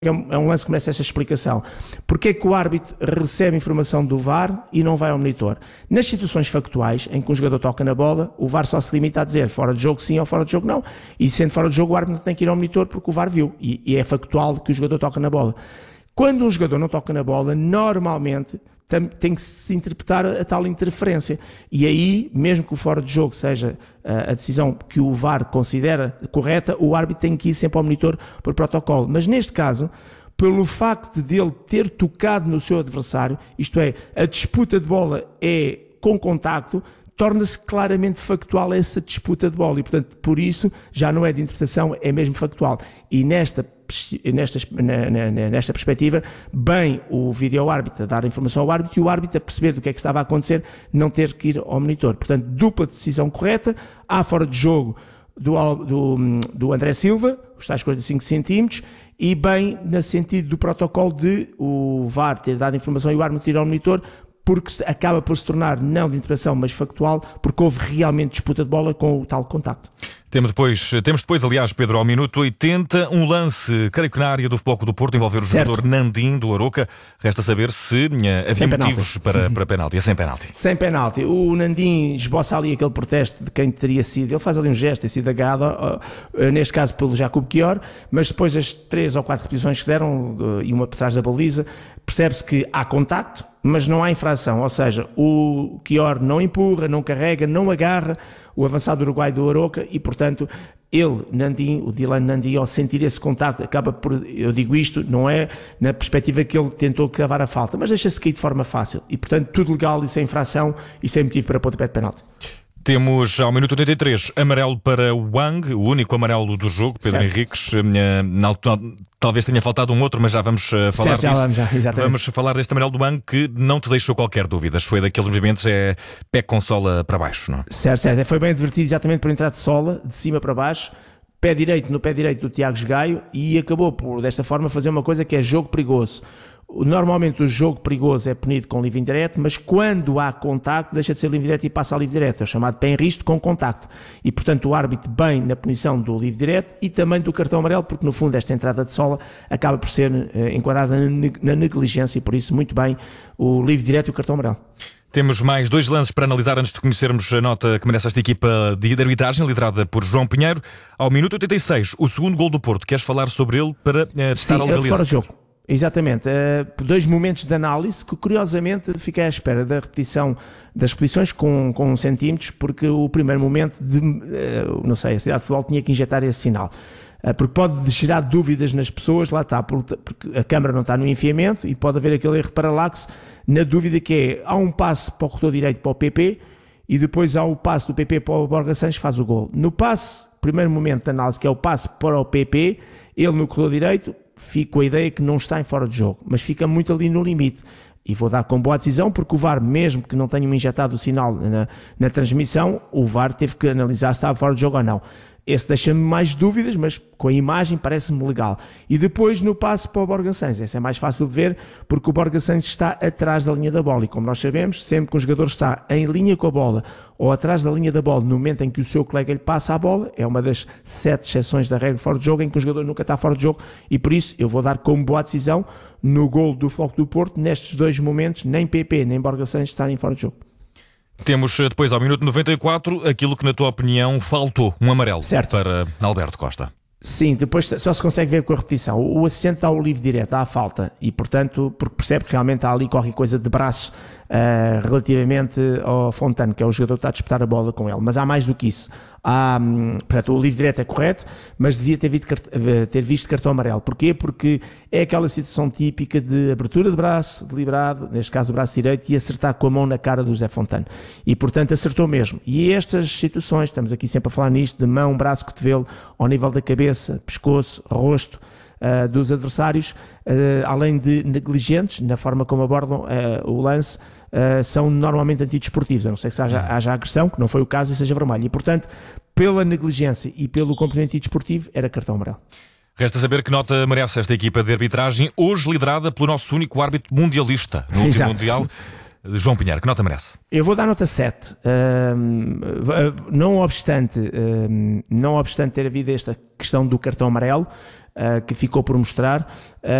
É um lance que merece essa explicação. Porque é que o árbitro recebe informação do VAR e não vai ao monitor? Nas situações factuais, em que um jogador toca na bola, o VAR só se limita a dizer fora de jogo sim ou fora de jogo não. E sendo fora de jogo, o árbitro não tem que ir ao monitor porque o VAR viu. E é factual que o jogador toca na bola. Quando um jogador não toca na bola, normalmente tem que se interpretar a tal interferência. E aí, mesmo que o fora de jogo seja a decisão que o VAR considera correta, o árbitro tem que ir sempre ao monitor por protocolo. Mas neste caso, pelo facto de ele ter tocado no seu adversário, isto é, a disputa de bola é com contacto, torna-se claramente factual essa disputa de bola e, portanto, por isso já não é de interpretação, é mesmo factual. E nesta perspectiva, bem o vídeo-árbitro a dar informação ao árbitro e o árbitro a perceber do que é que estava a acontecer, não ter que ir ao monitor. Portanto, dupla decisão correta, há fora de jogo do André Silva, os tais 45 centímetros, e bem no sentido do protocolo de o VAR ter dado informação e o árbitro ir ao monitor, porque acaba por se tornar não de interpretação, mas factual, porque houve realmente disputa de bola com o tal contacto. Temos depois, aliás, Pedro, ao minuto 80, um lance, creio que na área do Futebol Clube do Porto, envolver o jogador Nandim, do Aroca. Resta saber se havia motivos para penalti. É sem penalti. Sem penalti. O Nandim esboça ali aquele protesto de quem teria sido. Ele faz ali um gesto, tem sido agarrado, neste caso pelo Jakub Kior, mas depois as 3 ou 4 repetições que deram, e uma por trás da baliza, percebe-se que há contacto, mas não há infração. Ou seja, o Kior não empurra, não carrega, não agarra o avançado uruguai do Aroca e, portanto, ele, Nandim, o Dylan Nandim, ao sentir esse contacto, acaba por, eu digo isto, não é na perspectiva que ele tentou cavar a falta, mas deixa-se cair de forma fácil. E, portanto, tudo legal e sem infração e sem motivo para pontapé de penalti. Temos, ao minuto 83, amarelo para o Wang, o único amarelo do jogo, Pedro Henriques. Talvez tenha faltado um outro, mas já vamos falar disso. Vamos falar deste amarelo do Wang que não te deixou qualquer dúvida. Foi daqueles movimentos, pé com sola para baixo, não é? Certo. Foi bem advertido exatamente por entrar de sola, de cima para baixo, no pé direito do Tiago Gaio, e acabou por, desta forma, fazer uma coisa que é jogo perigoso. Normalmente o jogo perigoso é punido com livre indireto, mas quando há contacto deixa de ser livre direto e passa a livre direto. É o chamado pé em risco com contacto. E, portanto, o árbitro bem na punição do livre direto e também do cartão amarelo, porque, no fundo, esta entrada de sola acaba por ser enquadrada na negligência e, por isso, muito bem, o livre direto e o cartão amarelo. Temos mais 2 lances para analisar antes de conhecermos a nota que merece esta equipa de arbitragem, liderada por João Pinheiro. Ao minuto 86, o segundo gol do Porto. Queres falar sobre ele para testar a legalidade? Fora de jogo. Exatamente, 2 momentos de análise que curiosamente fiquei à espera da repetição das repetições com centímetros, porque o primeiro momento, não sei, a cidade de futebol tinha que injetar esse sinal, porque pode gerar dúvidas nas pessoas, lá está, porque a câmara não está no enfiamento e pode haver aquele erro de paralaxe na dúvida que há um passe para o corredor direito para o PP e depois há o passe do PP para o Borja Sanches que faz o gol. No passe, primeiro momento de análise, que é o passe para o PP, ele no corredor direito, fico com a ideia que não está em fora de jogo, mas fica muito ali no limite. E vou dar com boa decisão, porque o VAR, mesmo que não tenham injetado o sinal na transmissão, o VAR teve que analisar se estava fora de jogo ou não. Esse deixa-me mais dúvidas, mas com a imagem parece-me legal. E depois no passe para o Borja Sanches, esse é mais fácil de ver, porque o Borja Sanches está atrás da linha da bola. E como nós sabemos, sempre que um jogador está em linha com a bola ou atrás da linha da bola, no momento em que o seu colega lhe passa a bola, é uma das 7 exceções da regra fora de jogo, em que o jogador nunca está fora de jogo. E por isso eu vou dar como boa decisão no golo do Futebol Clube do Porto, nestes 2 momentos, nem PP nem Borja Sanches estarem fora de jogo. Temos depois, ao minuto 94, aquilo que, na tua opinião, faltou, um amarelo para Alberto Costa. Sim, depois só se consegue ver com a repetição. O assistente dá o livre direto, dá a falta, e portanto, porque percebe que realmente há ali qualquer coisa de braço relativamente ao Fontana, que é o jogador que está a disputar a bola com ele. Mas há mais do que isso. Portanto, o livre direto é correto, mas devia ter visto cartão amarelo. Porquê? Porque é aquela situação típica de abertura de braço, deliberado, neste caso o braço direito, e acertar com a mão na cara do Zé Fontana. E, portanto, acertou mesmo. E estas situações, estamos aqui sempre a falar nisto, de mão, braço, cotovelo, ao nível da cabeça, pescoço, rosto, dos adversários, além de negligentes na forma como abordam o lance, são normalmente antidesportivos, a não ser que haja agressão, que não foi o caso, e seja vermelho. E, portanto, pela negligência e pelo cumprimento antidesportivo, era cartão amarelo. Resta saber que nota merece esta equipa de arbitragem, hoje liderada pelo nosso único árbitro mundialista no último Mundial. João Pinheiro, que nota merece? Eu vou dar nota 7. Não obstante ter havido esta questão do cartão amarelo, que ficou por mostrar,